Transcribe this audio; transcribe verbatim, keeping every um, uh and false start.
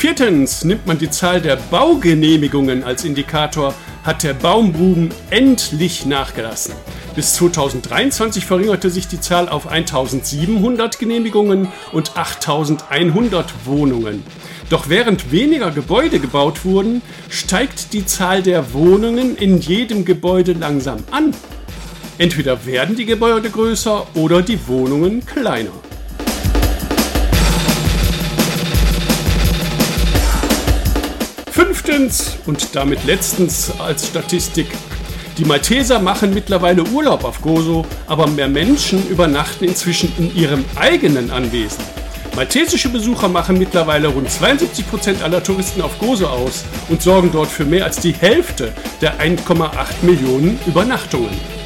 Viertens, nimmt man die Zahl der Baugenehmigungen als Indikator, hat der Baumboom endlich nachgelassen. Bis zweitausenddreiundzwanzig verringerte sich die Zahl auf eintausendsiebenhundert Genehmigungen und achttausendeinhundert Wohnungen. Doch während weniger Gebäude gebaut wurden, steigt die Zahl der Wohnungen in jedem Gebäude langsam an. Entweder werden die Gebäude größer oder die Wohnungen kleiner. Fünftens und damit letztens als Statistik. Die Malteser machen mittlerweile Urlaub auf Gozo, aber mehr Menschen übernachten inzwischen in ihrem eigenen Anwesen. Maltesische Besucher machen mittlerweile rund zweiundsiebzig Prozent aller Touristen auf Gozo aus und sorgen dort für mehr als die Hälfte der eins Komma acht Millionen Übernachtungen.